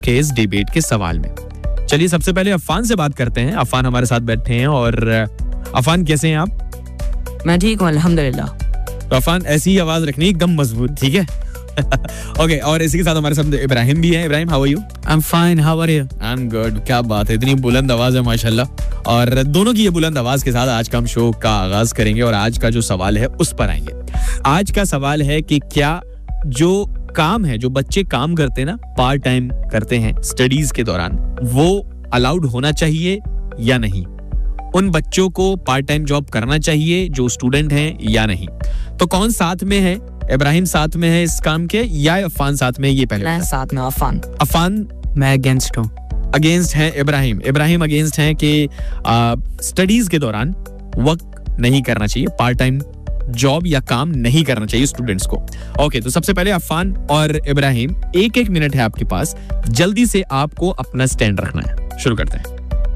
के इस डिबेट के सवाल में। चलिए सबसे पहले अफान से बात करते हैं। अफान हमारे साथ बैठे हैं और अफान कैसे हैं आप? मैं ठीक हूँ अल्हम्दुलिल्लाह। तो अफान ऐसी ही आवाज रखनी एकदम मजबूत, ठीक है? ओके, और इसी के साथ हमारे साथ इब्राहिम भी है। Ibrahim, how are you? I am fine, how are you? I am good. क्या बात है, इतनी बुलंद आवाज है माशाल्लाह। और दोनों की ये बुलंद आवाज के साथ आज का हम शो का आगाज करेंगे और आज का जो सवाल है उस पर आएंगे। आज का सवाल है कि क्या जो काम है, जो बच्चे काम करते हैं ना, पार्ट टाइम करते हैं स्टडीज के दौरान, वो अलाउड होना चाहिए या नहीं? उन बच्चों को पार्ट टाइम जॉब करना चाहिए जो स्टूडेंट हैं या नहीं? तो कौन साथ में है? इब्राहिम साथ में है इस काम के या अफान साथ में? ये पहले मैं साथ में। अफान मैं अगेंस्ट हूँ। अगेंस्ट है इब्राहिम अगेंस्ट है कि स्टडीज के दौरान वर्क नहीं करना चाहिए, पार्ट टाइम जॉब या काम नहीं करना चाहिए स्टूडेंट्स को। ओके, तो सबसे पहले अफान और इब्राहिम, एक मिनट है आपके पास, जल्दी से आपको अपना स्टैंड रखना है। शुरू करते हैं।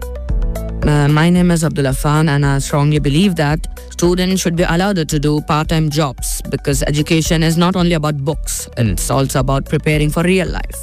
My name is Abdul Affan and I strongly believe that students should be allowed to do part-time jobs because education is not only about books, it's also about preparing for real life.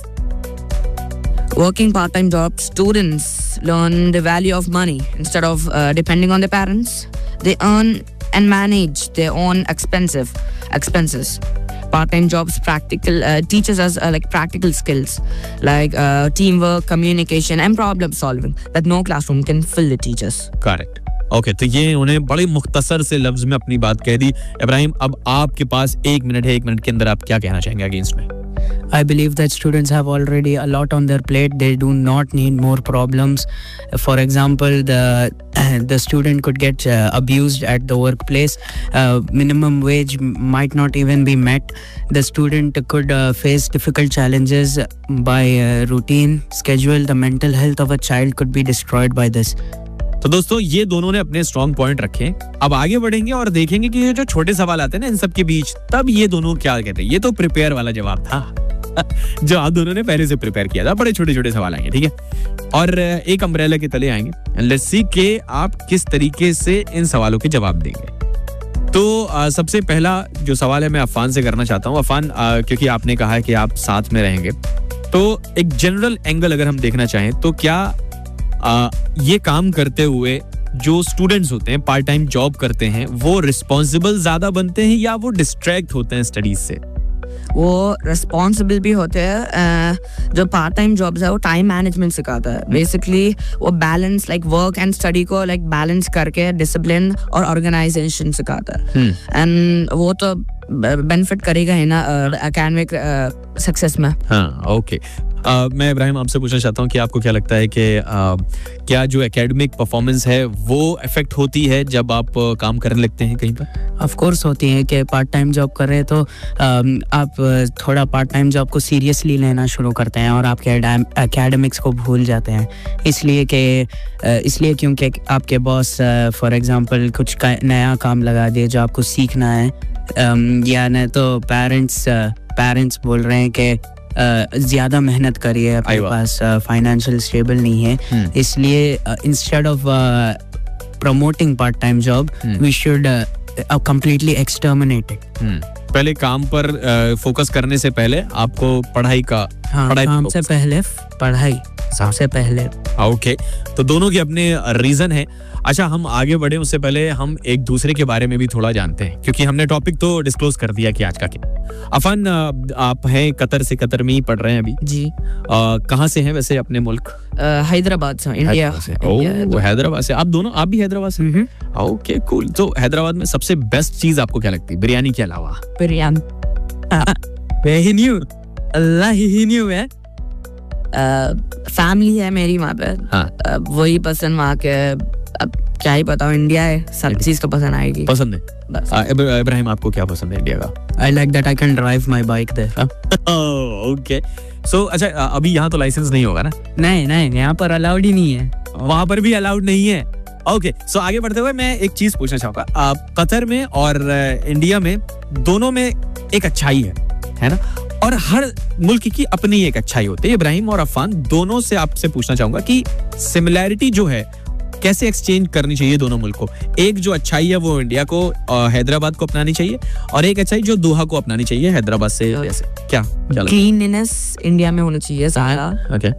Working part-time jobs, students learn the value of money instead of depending on their parents. They earn and manage their own expenses. Part-time jobs teaches us like practical skills like teamwork, communication and problem solving that no classroom can fully teach us. Correct. Okay, तो ये उन्हें बड़ी मुख्तसर से लफ्ज में अपनी बात कह दी। इब्राहिम, अब आपके पास 1 मिनट है, 1 मिनट के अंदर आप क्या कहना चाहेंगे अगेंस्ट में? I believe that students have already a lot on their plate. They do not need more problems. For example, the student could get abused at the workplace. Minimum wage might not even be met. The student could face difficult challenges by routine schedule. The mental health of a child could be destroyed by this. तो दोस्तों, ये दोनों ने अपने strong point रखे। अब आगे बढ़ेंगे और देखेंगे कि ये जो छोटे सवाल आते हैं ना इन सब के बीच, तब ये दोनों क्या कहते हैं। ये तो प्रिपेयर वाला जवाब था जो आप दोनों ने पहले से प्रिपेयर किया था। बड़े छोटे छोटे सवाल आएंगे, ठीक है, और एक अम्ब्रेला के तले आएंगे। लेट्स सी कि आप किस तरीके से इन सवालों के जवाब देंगे। तो सबसे पहला जो सवाल है मैं अफान से करना चाहता हूँ। अफान, क्योंकि आपने कहा है कि आप साथ में रहेंगे, तो एक जनरल एंगल अगर हम देखना चाहें तो क्या ये काम करते हुए जो स्टूडेंट्स होते हैं, पार्ट टाइम जॉब करते हैं, वो रिस्पॉन्सिबल ज्यादा बनते हैं या वो डिस्ट्रैक्ट होते हैं स्टडीज से? वो रिस्पॉन्सिबल भी होते हैं। जो पार्ट टाइम जॉब्स है वो टाइम मैनेजमेंट सिखाता है। बेसिकली वो balance like work and study को लाइक बैलेंस करके डिसिप्लिन और ऑर्गेनाइजेशन सिखाता है। एंड वो तो बेनिफिट करेगा ही ना एकेडमिक सक्सेस में। हाँ, ओके। मैं इब्राहिम आपसे पूछना चाहता हूँ कि आपको क्या लगता है कि क्या जो एकेडमिक परफॉर्मेंस है वो इफेक्ट होती है जब आप काम करने लगते हैं कहीं पर? ऑफ कोर्स होती है कि पार्ट टाइम जॉब कर रहे हैं तो आप थोड़ा पार्ट टाइम जॉब को सीरियसली लेना शुरू करते हैं और आपके एकेडमिक्स को भूल जाते हैं। इसलिए क्योंकि आपके बॉस फॉर एग्जांपल कुछ नया काम लगा दिए जो आपको सीखना है, या नहीं तो पेरेंट्स बोल रहे हैं कि ज्यादा मेहनत करिए, आपके पास फाइनेंशियल स्टेबल नहीं है, इसलिए instead of promoting part time job we should completely exterminate it. पहले काम पर फोकस करने से पहले आपको पढ़ाई काम से पहले पढ़ाई सबसे पहले। ओके, तो दोनों के अपने रीजन है। अच्छा, हम आगे बढ़े उससे पहले हम एक दूसरे के बारे में भी थोड़ा जानते हैं, क्योंकि हमने टॉपिक तो डिस्क्लोज कर दिया कि आज का क्या। अफान, आप हैं कतर से, कतर में ही पढ़ रहे हैं अभी जी। कहाँ से हैं वैसे अपने मुल्क? हैदराबाद से, इंडिया। हैदराबाद से। आप भी हैदराबाद से? Okay, cool. तो हैदराबाद में सबसे बेस्ट चीज आपको क्या लगती है बिरयानी के अलावा? बिरयानी अल्लाह ही न्यू है। फैमिली है मेरी वहाँ पे, वही पसंद वहाँ के। अब क्या ही बताओ, इंडिया है, सब चीज तो पसंद आएगी। पसंद है। इब्राहिम, आपको क्या पसंद है इंडिया का? I like that I can drive my bike there. Okay, सो अच्छा, अभी यहाँ तो लाइसेंस नहीं होगा ना? नहीं, यहाँ पर अलाउड ही नहीं है। वहाँ पर भी अलाउड नहीं है। ओके, सो आगे बढ़ते हुए मैं एक चीज पूछना चाहूंगा। कतर में और इंडिया में दोनों में एक अच्छाई है ना, और हर मुल्क की अपनी एक अच्छाई होती है। इब्राहिम और अफान, दोनों से आपसे पूछना चाहूंगा कि सिमिलैरिटी जो है कैसे एक्सचेंज करनी चाहिए दोनों मुल्क को। एक जो अच्छाई है वो इंडिया को, हैदराबाद को अपनानी चाहिए, और एक अच्छाई जो दोहा को अपनानी चाहिए हैदराबाद से। क्या क्लीनलीनेस इंडिया में होना चाहिए सारा,